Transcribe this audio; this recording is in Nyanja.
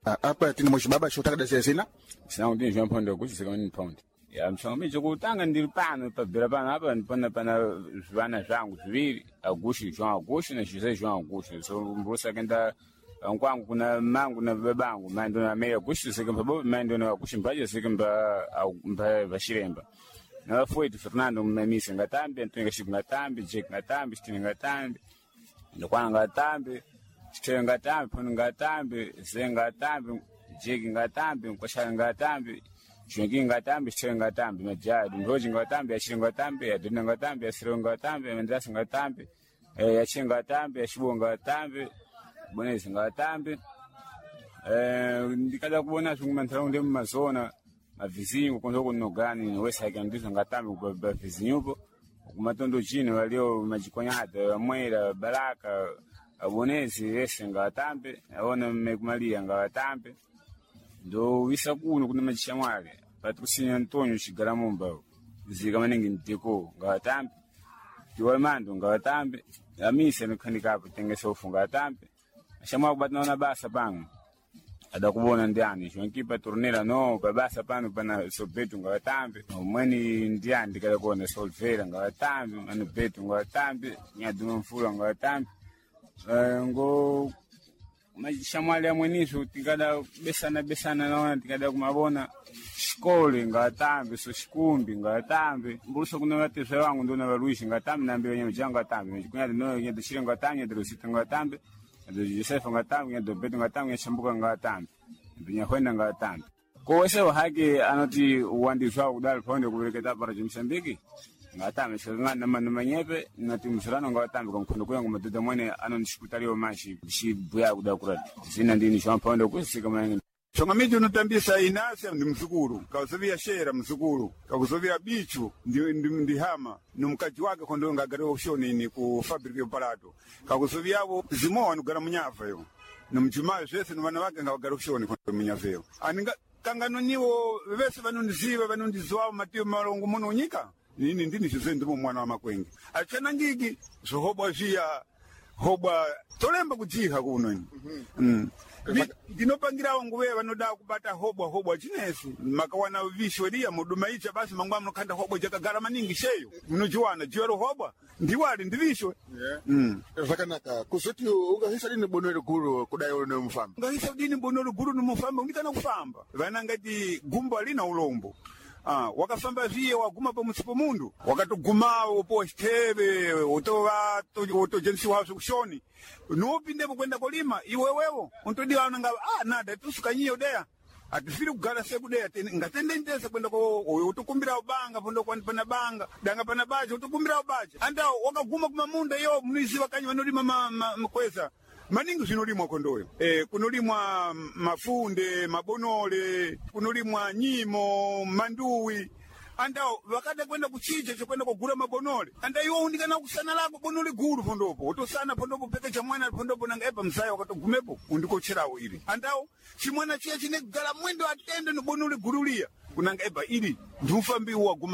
apa tini muxibaba xotakada sesina sinangu ndi João Paulo Augusto sekamani Paulo ya mchongo chokutanga ndili pano pabira pano apa ndipona pana zvana zvangu zviviri Augusto João Augusto na José João Augusto so mbusa kenda kwangu kuna mangu na babangu mando na Maria Augusto sekamba bo mando na Augusto mbaje sekamba vashiremba na foi de Fernando Mamisa ngatambe ntenga shibu ngatambe Jake ngatambe Stine ngatambe ndokwana ngatambe Stine ngatambe pono ngatambe Zenga ngatambe Jake ngatambe nkwashara ngatambe Shwengi ngatambe Stine ngatambe majadi ndoji ngatambe Ashiri ngatambe Adina ngatambe Asiro ngatambe Mendrasa ngatambe Yachinga ngatambe Yashibu ngatambe Bonezi ngatambe ndikada kubona zvingumantara ndi mumazona mavizinho quando eu no gani wesa que andizo ngatambe kwa vizinho po kumatondo chino walio majikonhada moira baraka abonezi ese ngatambe aona mekumalia ngatambe ndo wisa kuno kuna machishamwale Patrocínio Antônio Chigaramumba zika manengi ntiko ngatambe Tiwamando ngatambe amisa nokhandikapo tengesa ufunga ngatambe shamwa kubatana basa pangu adakubona ndiani chonkipa tornera no babasa pano pana sobetu ngatambe umweni ndiani ndikala kuona solvera ngatambe mano betu ngatambe nyaduma mfula ngatambe ngo machishamwali amweniso tikada besana naona tikada kumabona shikole ngatambe so shikumbi ngatambe mbuso kuna vateswa wangu ndona valuishi ngatambe nambe wenye mjanga ngatambe kunyada no nyada shire ngatambe nyada rusita ngatambe Josefa ngatambe nyada betu ngatambe nyashambuka ngatambe ndinya kwenda ngatambe kowese wahake anoti uwandizwa kudala pawonde kubereketa para Mozambique ngatambe shangana manyepe ngati mshirano ngatambe kwa mkondo kwangu maduda mwene anonishikutaliwa mashi shibuya kudakura zina ndini João Paulo Augusto kama Chongamiji unotambisa inasa ndi mzukuru kausovia shera mzukuru kausovia bichu ndi hama numukaji wake kondo ngagariwa ushoni ni ku fabrika yopalato kausovia abo zimoa nugara munyava yo numchimayo swese numana wake ngagariwa ushoni kondo munyava yo aninga kangano niwo vese vanondiziva vanondizwawo matiyo malongo muno unyika nini ndini chize ndimo mwana wa makwenge achana ngigi zohobwa zia hobwa tolemba kujiha kuno ndinopangira wangu wewe vanoda kubata hobwa chinesi makawana vishweria muduma icha basi mangwa mnokanda hobwa jakagara maningi sheyo munojiwana jiwero hobwa ndiwali ndivishwe Zakanaka kusoti ungahisa dini bonoro guru kudayo no mfamba ungahisa dini bonoro guru no mfamba unikana kufamba vana ngati gumba lina ulombo wakafamba viye waguma pa musipo mundu wakatugumao po stebe otojensi wazo kushoni nopinde kwenda kolima iwewewo untodi wananga nada tusukanyiyo dea atifiri kugala seku dea ngatende ndesa kwenda ko utukumbira ubanga pondo kwani pana banga danga pana baje utukumbira ubaje anda wakaguma kuma munda yo mniziwa kanyi vanolima makweza maningi zinolimwa kondoyo kunolimwa mafunde mabonole kunolimwa nyimo manduwi andao wakada kwenda kuchija chokwenda kugura mabonole anda iwo undikana kusana lako bonole guru pondopo utosana pondopo peke cha mwana pondopo nanga epa msaya wakatogumepo undikocherawo ili andao chimwana chiya chine kugala mwendo atende no bonole gurulia kunanga epa ili ndumfambi wa guma